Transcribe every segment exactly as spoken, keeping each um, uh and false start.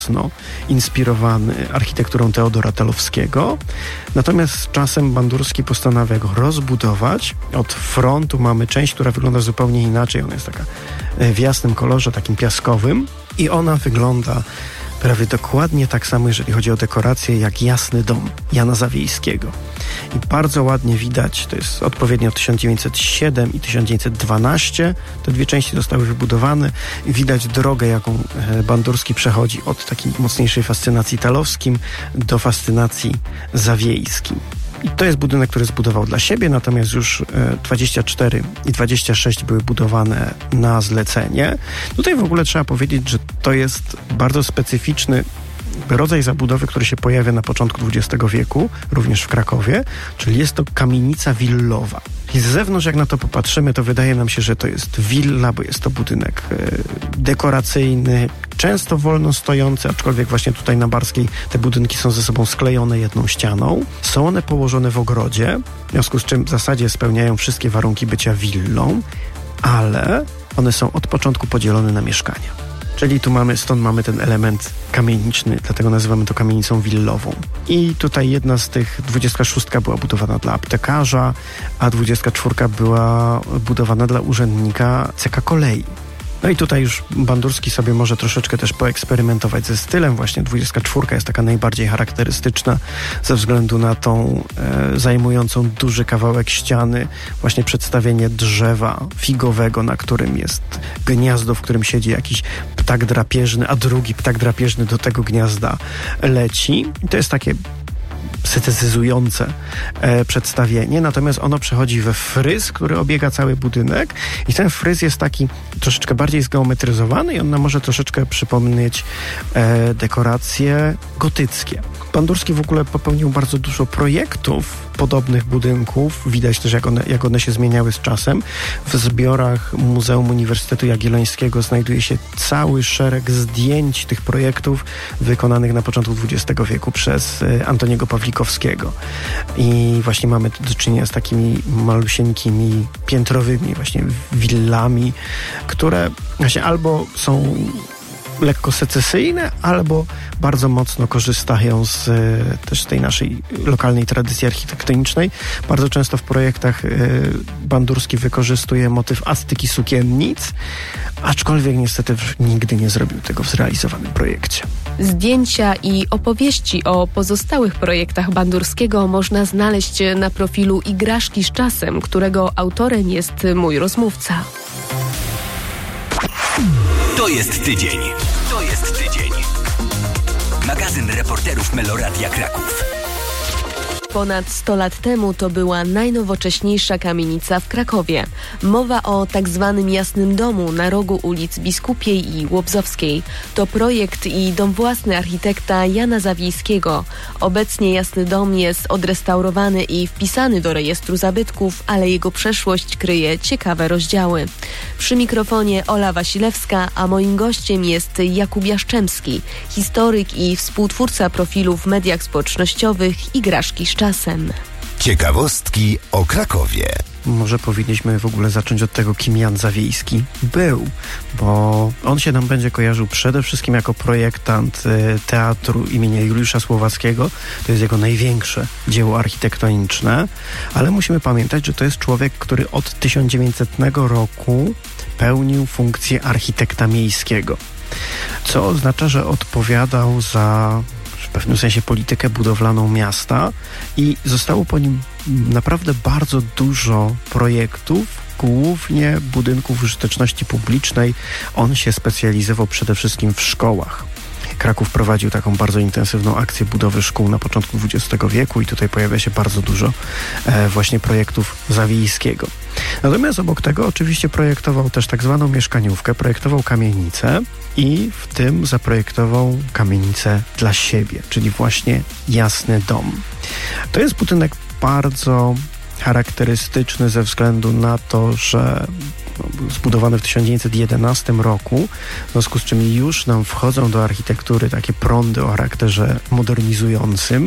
mocno inspirowany architekturą Teodora Telowskiego. Natomiast z czasem Bandurski postanawia go rozbudować. Od frontu mamy część, która wygląda zupełnie inaczej. Ona jest taka w jasnym kolorze, takim piaskowym i ona wygląda prawie dokładnie tak samo, jeżeli chodzi o dekorację, jak Jasny Dom Jana Zawiejskiego. I bardzo ładnie widać, to jest odpowiednio tysiąc dziewięćset siedem i tysiąc dziewięćset dwanaście, te dwie części zostały wybudowane i widać drogę, jaką Bandurski przechodzi od takiej mocniejszej fascynacji Telowskim do fascynacji Zawiejskim. I to jest budynek, który zbudował dla siebie, natomiast już dwadzieścia cztery i dwadzieścia sześć były budowane na zlecenie. Tutaj w ogóle trzeba powiedzieć, że to jest bardzo specyficzny rodzaj zabudowy, który się pojawia na początku dwudziestego wieku, również w Krakowie, czyli jest to kamienica willowa. I z zewnątrz, jak na to popatrzymy, to wydaje nam się, że to jest willa, bo jest to budynek e, dekoracyjny, często wolno stojący, aczkolwiek właśnie tutaj na Barskiej te budynki są ze sobą sklejone jedną ścianą. Są one położone w ogrodzie, w związku z czym w zasadzie spełniają wszystkie warunki bycia willą, ale one są od początku podzielone na mieszkania. Czyli tu mamy, stąd mamy ten element kamieniczny, dlatego nazywamy to kamienicą willową. I tutaj jedna z tych, dwudziestka szóstka była budowana dla aptekarza, a dwudziestka czwórka była budowana dla urzędnika C K Kolei. No i tutaj już Bandurski sobie może troszeczkę też poeksperymentować ze stylem. Właśnie dwudziestka czwórka jest taka najbardziej charakterystyczna ze względu na tą e, zajmującą duży kawałek ściany, właśnie przedstawienie drzewa figowego, na którym jest gniazdo, w którym siedzi jakiś ptak drapieżny, a drugi ptak drapieżny do tego gniazda leci. I to jest takie secesyzujące e, przedstawienie, natomiast ono przechodzi we fryz, który obiega cały budynek i ten fryz jest taki troszeczkę bardziej zgeometryzowany i on nam może troszeczkę przypomnieć e, dekoracje gotyckie. Bandurski w ogóle popełnił bardzo dużo projektów podobnych budynków. Widać też, jak one, jak one się zmieniały z czasem. W zbiorach Muzeum Uniwersytetu Jagiellońskiego znajduje się cały szereg zdjęć tych projektów wykonanych na początku dwudziestego wieku przez Antoniego Pawlikowskiego. I właśnie mamy do czynienia z takimi malusieńkimi, piętrowymi właśnie willami, które właśnie albo są lekko secesyjne, albo bardzo mocno korzystają z też z tej naszej lokalnej tradycji architektonicznej. Bardzo często w projektach Bandurski wykorzystuje motyw astyki sukiennic, aczkolwiek niestety nigdy nie zrobił tego w zrealizowanym projekcie. Zdjęcia i opowieści o pozostałych projektach Bandurskiego można znaleźć na profilu Igraszki z czasem, którego autorem jest mój rozmówca. To jest tydzień. To jest tydzień. Magazyn reporterów Meloradia Kraków. Ponad sto lat temu to była najnowocześniejsza kamienica w Krakowie. Mowa o tak zwanym Jasnym Domu na rogu ulic Biskupiej i Łobzowskiej. To projekt i dom własny architekta Jana Zawiejskiego. Obecnie Jasny Dom jest odrestaurowany i wpisany do rejestru zabytków, ale jego przeszłość kryje ciekawe rozdziały. Przy mikrofonie Ola Wasilewska, a moim gościem jest Jakub Jaszczemski, historyk i współtwórca profilu w mediach społecznościowych Igraszki z czasem. Ciekawostki o Krakowie. Może powinniśmy w ogóle zacząć od tego, kim Jan Zawiejski był, bo on się nam będzie kojarzył przede wszystkim jako projektant teatru imienia Juliusza Słowackiego. To jest jego największe dzieło architektoniczne, ale musimy pamiętać, że to jest człowiek, który od tysiąc dziewięćsetnego roku pełnił funkcję architekta miejskiego, co oznacza, że odpowiadał za w pewnym sensie politykę budowlaną miasta i zostało po nim naprawdę bardzo dużo projektów, głównie budynków użyteczności publicznej. On się specjalizował przede wszystkim w szkołach. Kraków prowadził taką bardzo intensywną akcję budowy szkół na początku dwudziestego wieku i tutaj pojawia się bardzo dużo e, właśnie projektów Zawiejskiego. Natomiast obok tego oczywiście projektował też tak zwaną mieszkaniówkę, projektował kamienicę i w tym zaprojektował kamienicę dla siebie, czyli właśnie Jasny Dom. To jest budynek bardzo charakterystyczny ze względu na to, że był zbudowany w tysiąc dziewięćset jedenastym roku, w związku z czym już nam wchodzą do architektury takie prądy o charakterze modernizującym.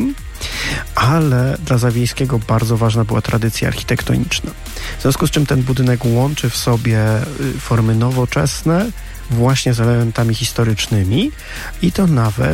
Ale dla Zawiejskiego bardzo ważna była tradycja architektoniczna. W związku z czym ten budynek łączy w sobie formy nowoczesne właśnie z elementami historycznymi i to nawet